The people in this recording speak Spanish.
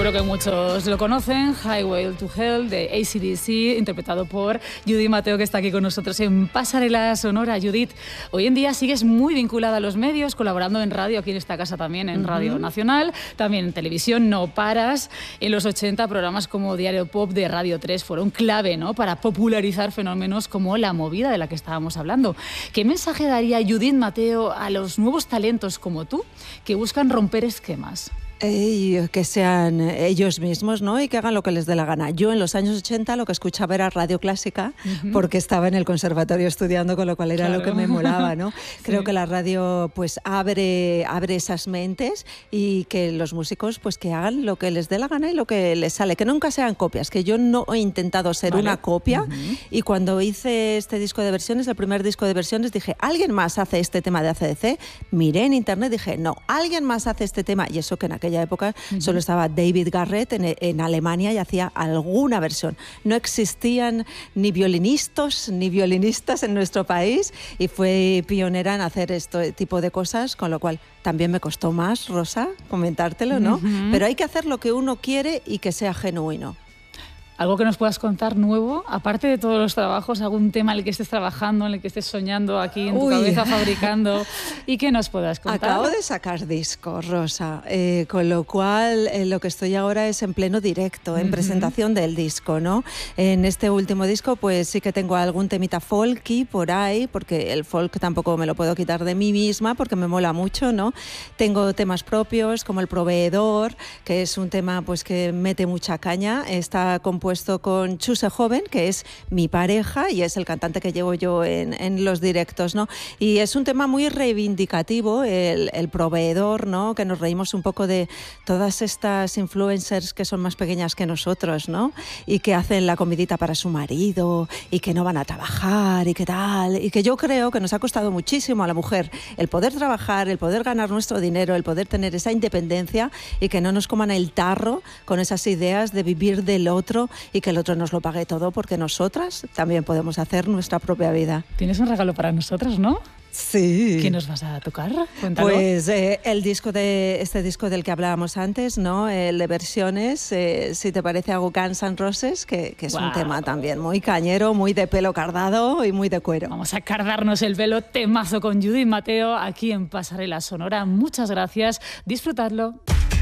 Seguro que muchos lo conocen, Highway to Hell de AC/DC, interpretado por Judith Mateo, que está aquí con nosotros en Pasarela Sonora. Judith, hoy en día sigues muy vinculada a los medios, colaborando en radio, aquí en esta casa también, en Radio Nacional, también en televisión, no paras. En los 80 programas como Diario Pop de Radio 3 fueron clave, ¿no?, para popularizar fenómenos como la movida de la que estábamos hablando. ¿Qué mensaje daría Judith Mateo a los nuevos talentos como tú que buscan romper esquemas? Que sean ellos mismos, ¿no?, y que hagan lo que les dé la gana. Yo en los años 80 lo que escuchaba era radio clásica, porque estaba en el conservatorio estudiando, con lo cual era lo que me molaba, ¿no? Creo que la radio pues abre esas mentes, y que los músicos pues que hagan lo que les dé la gana y lo que les sale, que nunca sean copias, que yo no he intentado ser una copia, y cuando hice este disco de versiones, el primer disco de versiones, dije, ¿alguien más hace este tema de AC/DC? Miré en internet, dije, no, ¿alguien más hace este tema? Y eso que en aquella época solo estaba David Garrett en Alemania y hacía alguna versión. No existían ni violinistas en nuestro país, y fue pionera en hacer este tipo de cosas, con lo cual también me costó más, Rosa, comentártelo, ¿no? Pero hay que hacer lo que uno quiere y que sea genuino. Algo que nos puedas contar nuevo, aparte de todos los trabajos, algún tema en el que estés trabajando, en el que estés soñando aquí en tu cabeza, fabricando, y que nos puedas contar. Acabo de sacar disco, Rosa, con lo cual lo que estoy ahora es en pleno directo, en presentación del disco, ¿no? En este último disco pues sí que tengo algún temita folky por ahí, porque el folk tampoco me lo puedo quitar de mí misma, porque me mola mucho, ¿no? Tengo temas propios como El Proveedor, que es un tema pues que mete mucha caña, está compuesto con Chuse Joven, que es mi pareja y es el cantante que llevo yo en los directos, ¿no? Y es un tema muy reivindicativo, el proveedor, ¿no? Que nos reímos un poco de todas estas influencers que son más pequeñas que nosotros, ¿no? Y que hacen la comidita para su marido y que no van a trabajar y que tal. Y que yo creo que nos ha costado muchísimo a la mujer el poder trabajar, el poder ganar nuestro dinero, el poder tener esa independencia, y que no nos coman el tarro con esas ideas de vivir del otro y que el otro nos lo pague todo, porque nosotras también podemos hacer nuestra propia vida. Tienes un regalo para nosotros, ¿no? Sí. ¿Qué nos vas a tocar? Cuéntalo. Pues este disco del que hablábamos antes, ¿no? El de versiones, si te parece, hago Guns N' Roses, que es un tema también muy cañero, muy de pelo cardado y muy de cuero. Vamos a cardarnos el pelo, temazo con Judith Mateo aquí en Pasarela Sonora. Muchas gracias, disfrutadlo.